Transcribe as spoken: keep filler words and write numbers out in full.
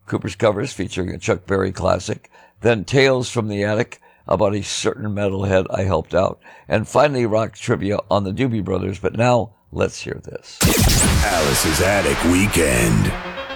Cooper's Covers featuring a Chuck Berry classic, then Tales from the Attic about a certain metalhead I helped out, and finally rock trivia on the Doobie Brothers. But now, let's hear this. Alice's Attic Weekend.